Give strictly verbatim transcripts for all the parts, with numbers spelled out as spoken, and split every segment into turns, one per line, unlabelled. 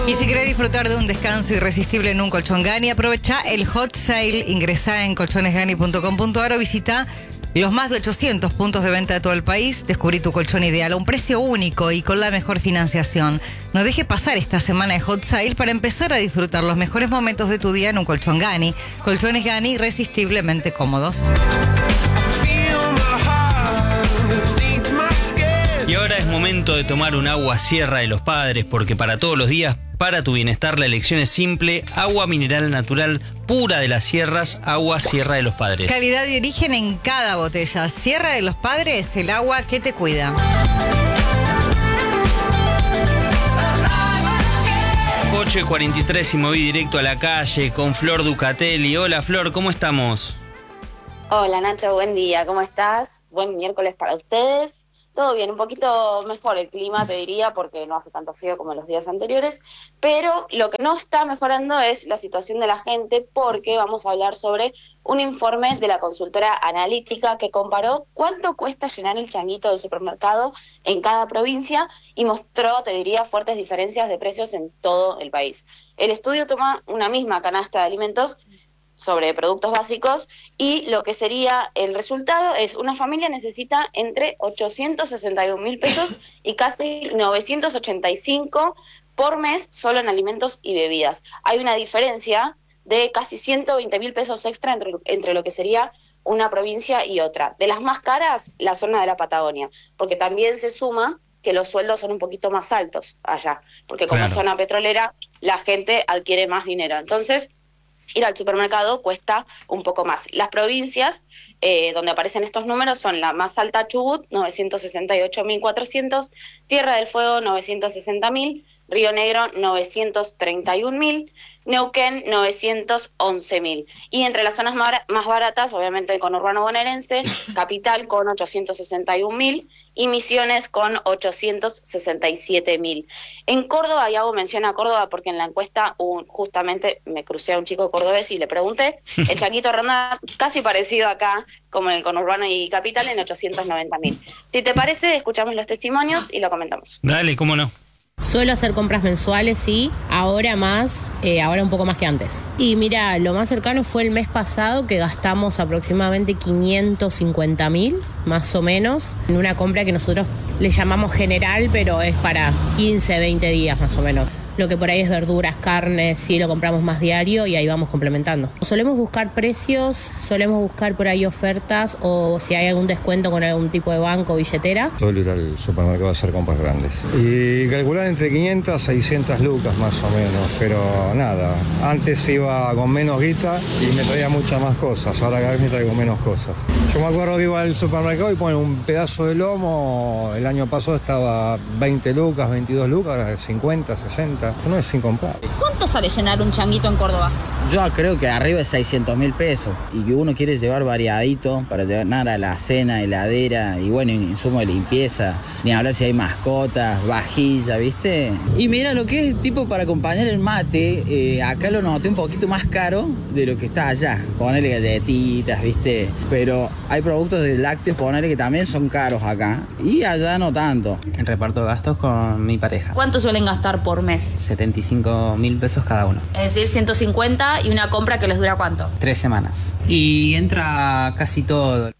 Y si querés disfrutar de un descanso irresistible en un colchón Gani, aprovecha el hot sale, ingresá en colchones gani punto com punto a r o visita los más de ochocientos puntos de venta de todo el país. Descubrí tu colchón ideal a un precio único y con la mejor financiación. No deje pasar esta semana de hot sale para empezar a disfrutar los mejores momentos de tu día en un colchón Gani. Colchones Gani, irresistiblemente cómodos.
Y ahora es momento de tomar un agua Sierra de los Padres, porque para todos los días, para tu bienestar, la elección es simple: agua mineral natural pura de las sierras, agua Sierra de los Padres.
Calidad y origen en cada botella. Sierra de los Padres, el agua que te cuida.
ocho y cuarenta y tres y me voy directo a la calle con Flor Ducatelli. Hola Flor, ¿cómo estamos?
Hola Nacho, buen día, ¿cómo estás? Buen miércoles para ustedes. Todo bien, un poquito mejor el clima, te diría, porque no hace tanto frío como los días anteriores, pero lo que no está mejorando es la situación de la gente, porque vamos a hablar sobre un informe de la consultora analítica que comparó cuánto cuesta llenar el changuito del supermercado en cada provincia y mostró, te diría, fuertes diferencias de precios en todo el país. El estudio toma una misma canasta de alimentos sobre productos básicos y lo que sería el resultado es: una familia necesita entre ochocientos sesenta y un mil pesos y casi novecientos ochenta y cinco por mes solo en alimentos y bebidas. Hay una diferencia de casi ciento veinte mil pesos extra entre, entre lo que sería una provincia y otra. De las más caras, la zona de la Patagonia, porque también se suma que los sueldos son un poquito más altos allá, porque como
Claro.
zona petrolera la gente adquiere más dinero. Entonces, ir al supermercado cuesta un poco más. Las provincias eh, donde aparecen estos números son la más alta, Chubut, novecientos sesenta y ocho mil cuatrocientos, Tierra del Fuego, novecientos sesenta mil, Río Negro, novecientos treinta y un mil, Neuquén, novecientos once mil. Y entre las zonas más baratas, obviamente el conurbano bonaerense, Capital con ochocientos sesenta y un mil y Misiones con ochocientos sesenta y siete mil. En Córdoba, y hago mención a Córdoba porque en la encuesta un, justamente me crucé a un chico cordobés y le pregunté, el changuito ronda casi parecido acá como en el conurbano y Capital en ochocientos noventa mil. Si te parece, escuchamos los testimonios y lo comentamos.
Dale, cómo no.
Suelo hacer compras mensuales, sí, ahora más, eh, ahora un poco más que antes. Y mira, lo más cercano fue el mes pasado, que gastamos aproximadamente quinientos cincuenta mil, más o menos, en una compra que nosotros le llamamos general, pero es para quince, veinte días más o menos. Lo que por ahí es verduras, carnes, sí lo compramos más diario y ahí vamos complementando. Solemos buscar precios, solemos buscar por ahí ofertas o si hay algún descuento con algún tipo de banco o billetera.
Suelo ir al supermercado a hacer compras grandes. Y calcular entre quinientas a seiscientas lucas más o menos, pero nada. Antes iba con menos guita y me traía muchas más cosas, ahora cada vez me traigo menos cosas. Yo me acuerdo que iba al supermercado y ponen un pedazo de lomo, el año pasado estaba veinte lucas, veintidós lucas, ahora cincuenta, sesenta. No es sin comprar.
¿Cuánto sale llenar un changuito en Córdoba?
Yo creo que arriba de seiscientos mil pesos. Y que uno quiere llevar variadito para llevar a la cena, heladera y bueno, insumo de limpieza. Ni hablar si hay mascotas, vajilla, ¿viste? Y mira, lo que es tipo para acompañar el mate, eh, acá lo noté un poquito más caro de lo que está allá. Ponerle galletitas, ¿viste? Pero hay productos de lácteos, ponerle que también son caros acá. Y allá no tanto.
Reparto gastos con mi pareja.
¿Cuánto suelen gastar por mes?
setenta y cinco mil pesos cada uno.
Es decir, ciento cincuenta y una compra que les dura ¿cuánto?
Tres semanas. Y entra casi todo.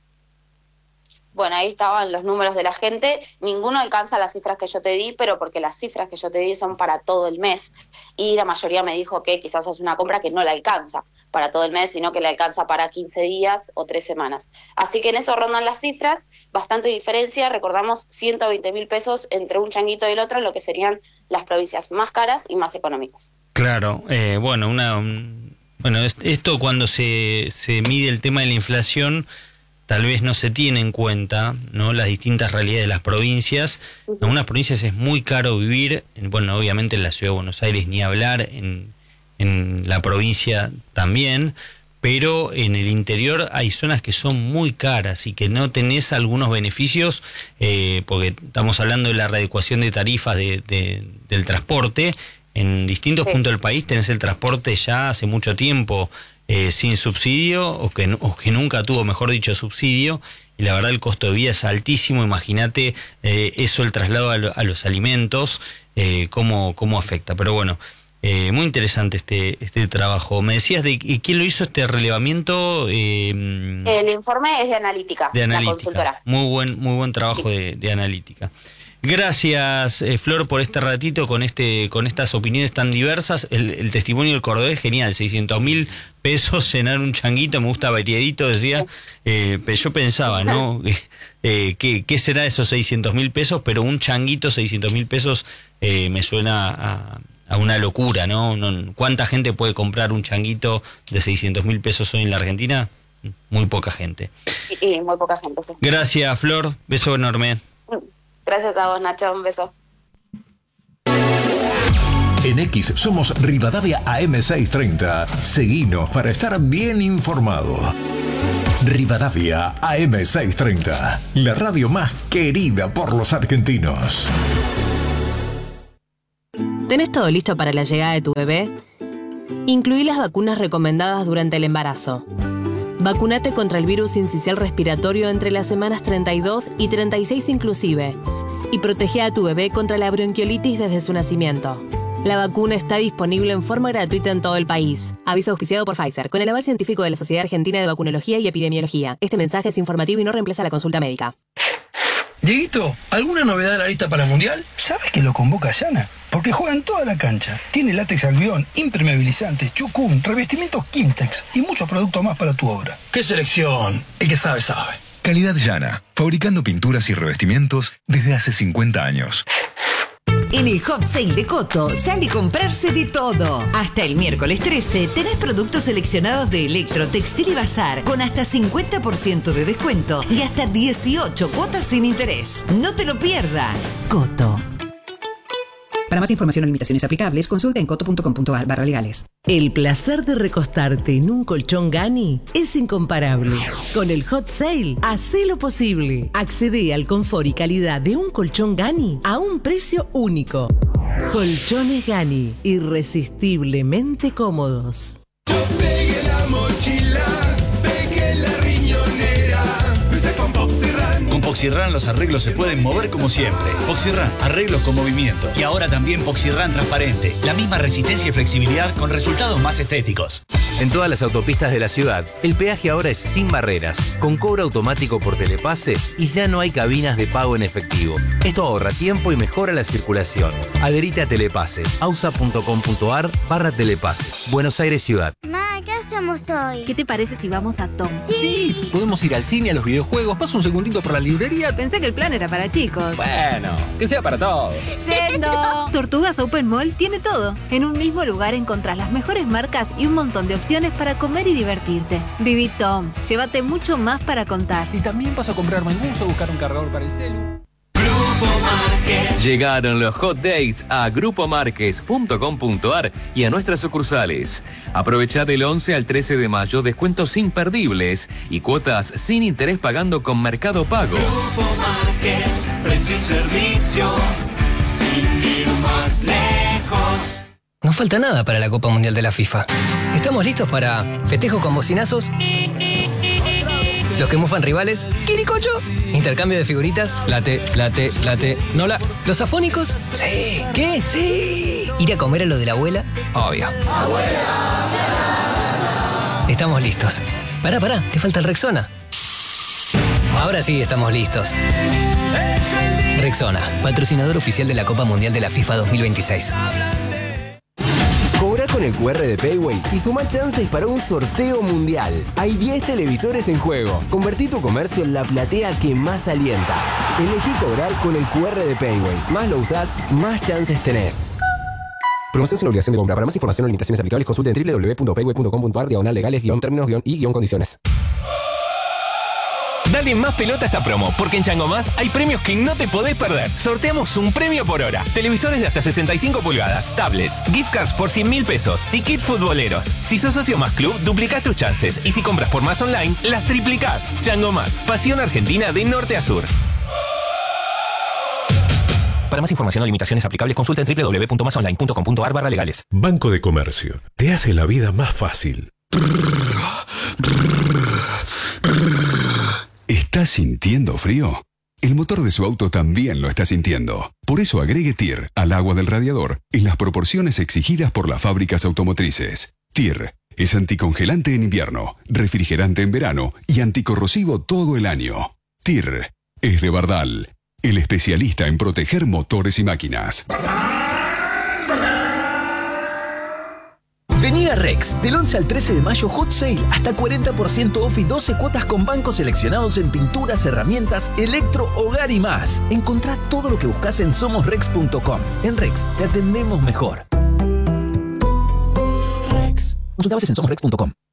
Bueno, ahí estaban los números de la gente. Ninguno alcanza las cifras que yo te di, pero porque las cifras que yo te di son para todo el mes. Y la mayoría me dijo que quizás es una compra que no la alcanza para todo el mes, sino que le alcanza para quince días o tres semanas. Así que en eso rondan las cifras, bastante diferencia. Recordamos ciento veinte mil pesos entre un changuito y el otro, lo que serían las provincias más caras y más económicas.
Claro, eh, bueno, una, un, bueno, esto cuando se, se mide el tema de la inflación, tal vez no se tiene en cuenta, ¿no?, las distintas realidades de las provincias. En algunas provincias es muy caro vivir, bueno, obviamente en la ciudad de Buenos Aires ni hablar, en, en la provincia también, pero en el interior hay zonas que son muy caras y que no tenés algunos beneficios, eh, porque estamos hablando de la readecuación de tarifas de, de, del transporte. En distintos sí. puntos del país tenés el transporte ya hace mucho tiempo eh, sin subsidio, o que, o que nunca tuvo, mejor dicho, subsidio, y la verdad el costo de vida es altísimo. Imagínate eh, eso, el traslado a, lo, a los alimentos. eh, cómo, cómo afecta. Pero bueno, eh, muy interesante este, este trabajo. Me decías de quién lo hizo este relevamiento. Eh,
El informe es de Analítica,
de Analítica.
La consultora.
Muy buen, muy buen trabajo sí. de, de Analítica. Gracias, eh, Flor, por este ratito con este con estas opiniones tan diversas. El, el testimonio del cordobés es genial, seiscientos mil pesos llenar un changuito, me gusta variadito, decía. Eh, pero yo pensaba, ¿no? Eh, ¿qué, ¿Qué será esos seiscientos mil pesos? Pero un changuito, seiscientos mil pesos, eh, me suena a, a una locura, ¿no? ¿no? ¿Cuánta gente puede comprar un changuito de seiscientos mil pesos hoy en la Argentina? Muy poca gente.
Y, y muy poca gente, sí.
Gracias, Flor. Beso enorme.
Gracias a vos, Nacho. Un beso.
En X somos Rivadavia A M seiscientos treinta. Seguinos para estar bien informado. Rivadavia A M seiscientos treinta, la radio más querida por los argentinos.
¿Tenés todo listo para la llegada de tu bebé? Incluí las vacunas recomendadas durante el embarazo. Vacunate contra el virus incisional respiratorio entre las semanas treinta y dos y treinta y seis inclusive. Y protege a tu bebé contra la bronquiolitis desde su nacimiento. La vacuna está disponible en forma gratuita en todo el país. Aviso auspiciado por Pfizer, con el aval científico de la Sociedad Argentina de Vacunología y Epidemiología. Este mensaje es informativo y no reemplaza la consulta médica.
Dieguito, ¿alguna novedad de la lista para el Mundial? ¿Sabes que lo convoca Yana? Porque juega en toda la cancha. Tiene látex albión, impermeabilizante, chucún, revestimientos Kimtex y muchos productos más para tu obra. ¡Qué selección! El que sabe, sabe.
Calidad Yana, fabricando pinturas y revestimientos desde hace cincuenta años.
En el Hot Sale de Coto sale a comprarse de todo. Hasta el miércoles trece tenés productos seleccionados de Electro, Textil y Bazar con hasta cincuenta por ciento de descuento y hasta dieciocho cuotas sin interés. No te lo pierdas. Coto.
Para más información o limitaciones aplicables, consulta en coto punto com punto ar barra legales.
El placer de recostarte en un colchón Gani es incomparable. Con el Hot Sale, hacé lo posible. Accede al confort y calidad de un colchón Gani a un precio único. Colchones Gani, irresistiblemente cómodos.
Yo pegué la mochila, pegué la riñonera, empecé con Poxirran.
Con Poxirran los arreglos se pueden mover como siempre. Poxirran, arreglos con movimiento. Y ahora también Poxirran transparente. La misma resistencia y flexibilidad con resultados más estéticos.
En todas las autopistas de la ciudad, el peaje ahora es sin barreras, con cobro automático por telepase y ya no hay cabinas de pago en efectivo. Esto ahorra tiempo y mejora la circulación. Adherite a Telepase. ausa punto com punto ar barra telepase. Buenos Aires Ciudad.
Ma, ¿qué hacemos hoy?
¿Qué te parece si vamos a Tom?
Sí.
sí, podemos ir al cine, a los videojuegos. Paso un segundito por la librería.
Pensé que el plan era para chicos.
Bueno, que sea para todos.
Yendo. Tortugas Open Mall tiene todo. En un mismo lugar encontrás las mejores marcas y un montón de opciones para comer y divertirte. Viví Tom. Llévate mucho más para contar.
Y también paso a comprarme el buzo, buscar un cargador para el celu.
Grupo Márquez. Llegaron los hot dates a grupo marquez punto com punto ar y a nuestras sucursales. Aprovecha del once al trece de mayo descuentos imperdibles y cuotas sin interés pagando con Mercado Pago.
Grupo Márquez, precio y servicio, sin ir más lejos.
No falta nada para la Copa Mundial de la FIFA. Estamos listos para festejos con bocinazos, los que mufan rivales, ¡quiricocho! Intercambio de figuritas, late, late, late, nola. ¿Los afónicos? Sí. ¿Qué? Sí. ¿Ir a comer a lo de la abuela? Obvio. ¡Abuela! Estamos listos. Pará, pará, te falta el Rexona. Ahora sí estamos listos. Rexona, patrocinador oficial de la Copa Mundial de la FIFA dos mil veintiséis.
Cobra con el cu erre de Payway y suma chances para un sorteo mundial. Hay diez televisores en juego. Convertí tu comercio en la platea que más alienta. Elegí cobrar con el cu erre de Payway. Más lo usás, más chances tenés. Promoción sin obligación de compra. Para más información o limitaciones aplicables, consulte en doble u doble u doble u punto payway punto com punto ar diagonal legales guión términos guión y guión condiciones.
Dale más pelota a esta promo, porque en Chango Más hay premios que no te podés perder. Sorteamos un premio por hora. Televisores de hasta sesenta y cinco pulgadas, tablets, gift cards por cien mil pesos y kit futboleros. Si sos socio Más Club, duplicás tus chances. Y si compras por Más Online, las triplicás. Chango Más, pasión argentina de norte a sur.
Para más información o limitaciones aplicables, consulta en doble u doble u doble u punto más online punto com punto ar barra legales.
Banco de Comercio. Te hace la vida más fácil.
¿Estás sintiendo frío?
el motor de su auto también lo está sintiendo. Por eso agregue T I R al agua del radiador en las proporciones exigidas por las fábricas automotrices. T I R es anticongelante en invierno, refrigerante en verano y anticorrosivo todo el año. T I R es de Bardal, el especialista en proteger motores y máquinas.
Vení a Rex, del once al trece de mayo, Hot Sale, hasta cuarenta por ciento off y doce cuotas con bancos seleccionados en pinturas, herramientas, electro, hogar y más. Encontrá todo lo que buscas en somos rex punto com. En Rex, te atendemos mejor. Rex. Consulta bases en somos rex punto com.